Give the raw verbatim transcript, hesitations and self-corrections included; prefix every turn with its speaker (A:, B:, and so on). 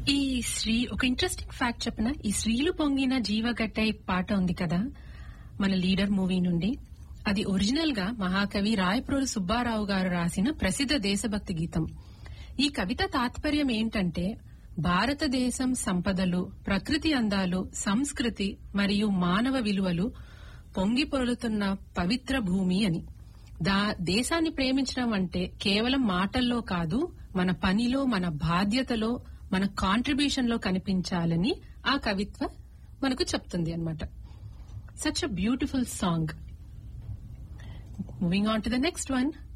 A: ఈ శ్రీ ఒక interesting fact చెప్పిన ఈ శ్రీలు పొంగిన జీవగట్టై పాట ఉంది కదా మన లీడర్ మూవీ నుండి. అది ఒరిజినల్ గా మహాకవి రాయప్రోలు సుబ్బారావు గారు రాసిన ప్రసిద్ధ దేశభక్తి గీతం. ఈ కవిత తాత్పర్యం ఏంటంటే భారతదేశం సంపదలు, ప్రకృతి అందాలు, సంస్కృతి మరియు మానవ విలువలు పొంగి పొరులుతున్న పవిత్ర భూమి అని. దా దేశాన్ని ప్రేమించడం అంటే కేవలం మాటల్లో కాదు, మన పనిలో, మన బాధ్యతలో, మన కాంట్రిబ్యూషన్ లో కనిపించాలని ఆ కవిత్వ మనకు చెప్తుంది అన్నమాట. Such a beautiful song. Moving on to the next one.